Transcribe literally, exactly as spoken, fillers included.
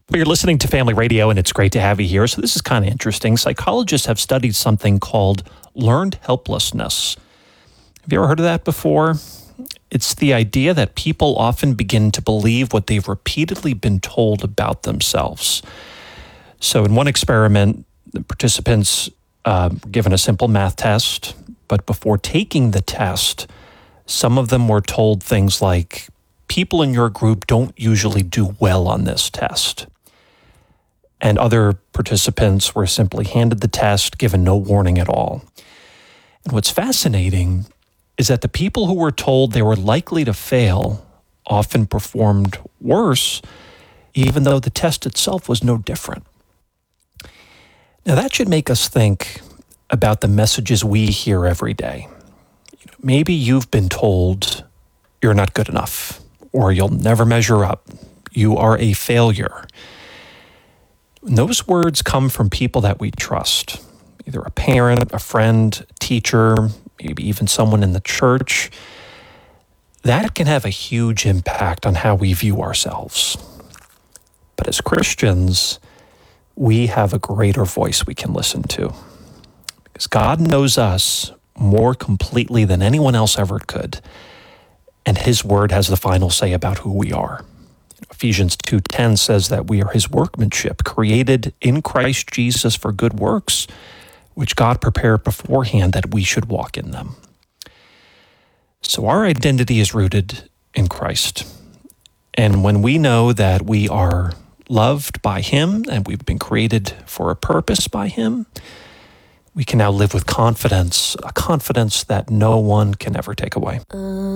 Well, you're listening to Family Radio, and it's great to have you here. So this is kind of interesting. Psychologists have studied something called learned helplessness. Have you ever heard of that before? It's the idea that people often begin to believe what they've repeatedly been told about themselves. So in one experiment, the participants uh, were given a simple math test, but before taking the test, some of them were told things like, people in your group don't usually do well on this test. And other participants were simply handed the test, given no warning at all. And what's fascinating is that the people who were told they were likely to fail often performed worse, even though the test itself was no different. Now that should make us think about the messages we hear every day. You know, maybe you've been told you're not good enough, or you'll never measure up. You are a failure. And those words come from people that we trust, either a parent, a friend, teacher, maybe even someone in the church. That can have a huge impact on how we view ourselves. But as Christians, we have a greater voice we can listen to, because God knows us more completely than anyone else ever could. And his word has the final say about who we are. Ephesians two ten says that we are his workmanship, created in Christ Jesus for good works, which God prepared beforehand that we should walk in them. So our identity is rooted in Christ. And when we know that we are loved by him and we've been created for a purpose by him, we can now live with confidence, a confidence that no one can ever take away.